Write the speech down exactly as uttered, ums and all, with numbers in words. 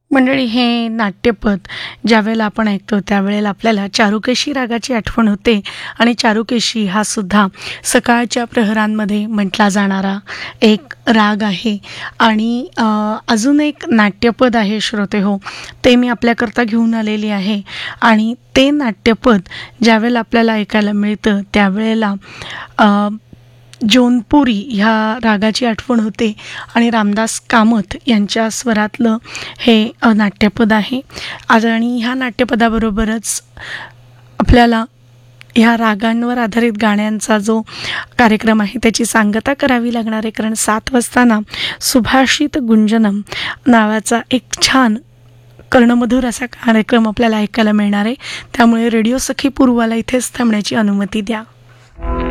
मंडळी, हे नाट्यपद ज्यावेळेला आपण ऐकतो त्यावेळेला आपल्याला चारुकेशी रागाची आठवण होते आणि चारुकेशी हा सुद्धा सकाळच्या प्रहरांमध्ये म्हटला जाणारा एक राग आहे. आणि अ, अजून एक नाट्यपद आहे श्रोते हो, ते मी आपल्याकरता घेऊन आलेली आहे. आणि ते नाट्यपद ज्यावेळेला आपल्याला ऐकायला मिळतं त्यावेळेला अ, जौनपुरी ह्या रागाची आठवण होते आणि रामदास कामत यांच्या स्वरातलं हे अ, नाट्यपद आहे. आज आणि ह्या नाट्यपदाबरोबरच आपल्याला ह्या रागांवर आधारित गाण्यांचा जो कार्यक्रम आहे त्याची सांगता करावी लागणार आहे, कारण सात वाजताना सुभाषित गुंजनम नावाचा एक छान कर्णमधुर असा कार्यक्रम आपल्याला ऐकायला मिळणार आहे. त्यामुळे रेडिओ सखी पूर्वाला इथेच थांबण्याची अनुमती द्या.